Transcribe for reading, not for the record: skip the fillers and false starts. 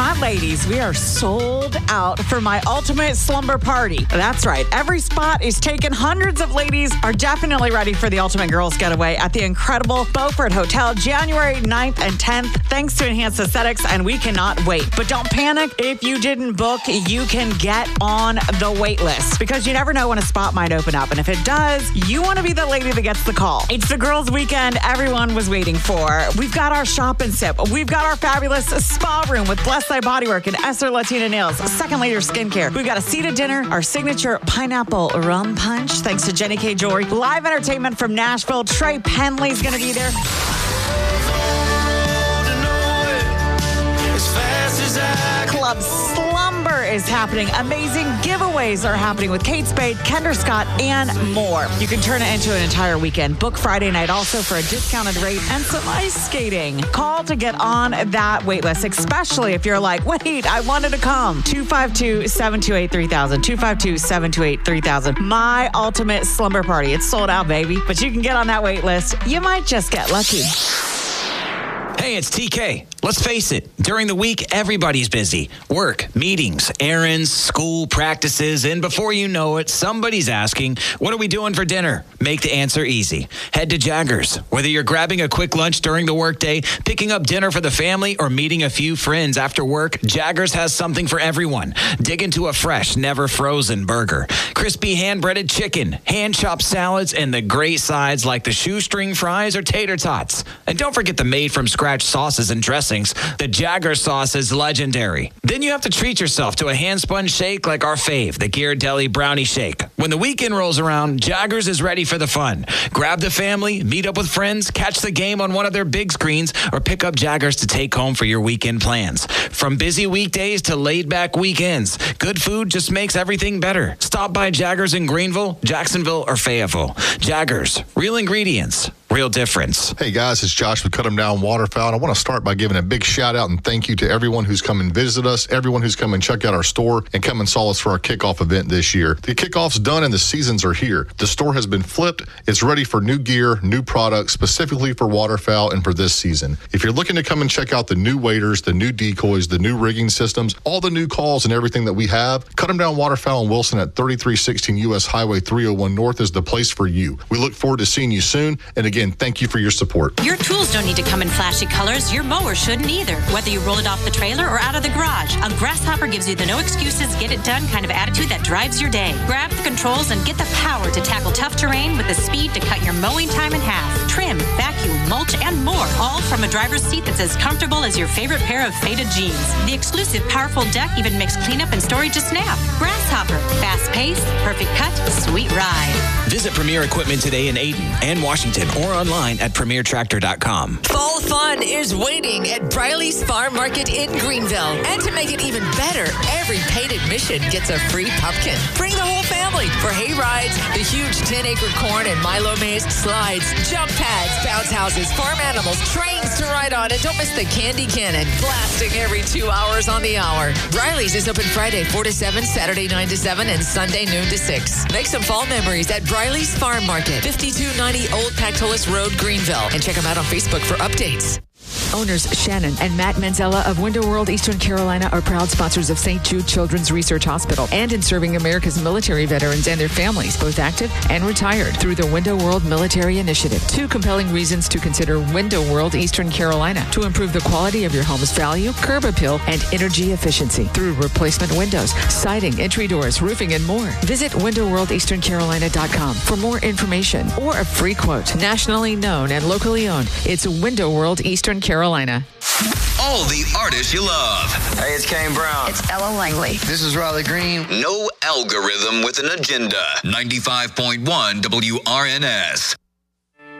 My ladies, we are sold out for my ultimate slumber party. That's right. Every spot is taken. Hundreds of ladies are definitely ready for the ultimate girls getaway at the incredible Beaufort Hotel, January 9th and 10th, thanks to Enhanced Aesthetics, and we cannot wait. But don't panic. If you didn't book, you can get on the wait list because you never know when a spot might open up. And if it does, you want to be the lady that gets the call. It's the girls' weekend everyone was waiting for. We've got our shop and sip. We've got our fabulous spa room with Bless Thy Bodywork and Esther Latina Nails, Second Layer Skincare. We've got a seated dinner, our signature pineapple rum punch, thanks to Jenny K. Jewelry. Live entertainment from Nashville. Trey Penley's going to be there. Club Slumber is happening. Amazing giveaways are happening with Kate Spade, Kendra Scott, and more. You can turn it into an entire weekend. Book Friday night also for a discounted rate and some ice skating. Call to get on that wait list, especially if you're like, wait, I wanted to come. 252-728-3000. 252-728-3000. My ultimate slumber party. It's sold out, baby. But you can get on that wait list. You might just get lucky. Hey, it's TK. Let's face it, during the week, everybody's busy. Work, meetings, errands, school, practices, and before you know it, somebody's asking, what are we doing for dinner? Make the answer easy. Head to Jaggers. Whether you're grabbing a quick lunch during the workday, picking up dinner for the family, or meeting a few friends after work, Jaggers has something for everyone. Dig into a fresh, never frozen burger. Crispy hand-breaded chicken, hand-chopped salads, and the great sides like the shoestring fries or tater tots. And don't forget the made-from-scratch sauces and dressings. The Jagger sauce is legendary. Then you have to treat yourself to a hand-spun shake like our fave, the Ghirardelli Brownie Shake. When the weekend rolls around, Jaggers is ready for the fun. Grab the family, meet up with friends, catch the game on one of their big screens, or pick up Jaggers to take home for your weekend plans. From busy weekdays to laid-back weekends, good food just makes everything better. Stop by Jaggers in Greenville, Jacksonville, or Fayetteville. Jaggers, real ingredients, real difference. Hey guys, it's Josh with Cut 'em Down Waterfowl. I want to start by giving a big shout out and thank you to everyone who's come and visit us, everyone who's come and checked out our store and come and saw us for our kickoff event this year. The kickoff's done and the seasons are here. The store has been flipped. It's ready for new gear, new products, specifically for waterfowl and for this season. If you're looking to come and check out the new waders, the new decoys, the new rigging systems, all the new calls and everything that we have, Cut 'em Down Waterfowl in Wilson at 3316 US Highway 301 North is the place for you. We look forward to seeing you soon. And again, thank you for your support. Your tools don't need to come in flashy colors. Your mower shouldn't either. Whether you roll it off the trailer or out of the garage, a Grasshopper gives you the no excuses, get it done kind of attitude that drives your day. Grab the controls and get the power to tackle tough terrain with the speed to cut your mowing time in half. Trim, vacuum, mulch, and more, all from a driver's seat that's as comfortable as your favorite pair of faded jeans. The exclusive powerful deck even makes cleanup and storage a snap. Grasshopper, fast pace, perfect cut, sweet ride. Visit Premier Equipment today in Ayden and Washington or online at premiertractor.com. Fall fun is waiting at Briley's Farm Market in Greenville. And to make it even better, every paid admission gets a free pumpkin. Bring the whole family for hay rides, the huge 10-acre corn and Milo maze, slides, jump pads, bounce houses, farm animals, trains to ride on, and don't miss the candy cannon, blasting every 2 hours on the hour. Briley's is open Friday 4 to 7, Saturday 9 to 7, and Sunday noon to 6. Make some fall memories at Briley's Farm Market, 5290 Old Pactolus Road, Greenville, and check them out on Facebook for updates. Owners Shannon and Matt Manzella of Window World Eastern Carolina are proud sponsors of St. Jude Children's Research Hospital and in serving America's military veterans and their families, both active and retired, through the Window World Military Initiative. 2 compelling reasons to consider Window World Eastern Carolina: to improve the quality of your home's value, curb appeal, and energy efficiency through replacement windows, siding, entry doors, roofing, and more. Visit windowworldeasterncarolina.com for more information or a free quote. Nationally known and locally owned, it's Window World Eastern Carolina. All the artists you love. Hey, it's Kane Brown. It's Ella Langley. This is Riley Green. No algorithm with an agenda. 95.1 WRNS.